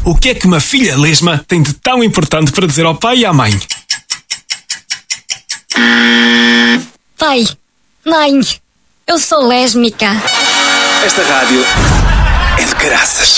O que é que uma filha lesma tem de tão importante para dizer ao pai e à mãe? Pai, mãe, eu sou lésbica. Esta rádio é de caraças.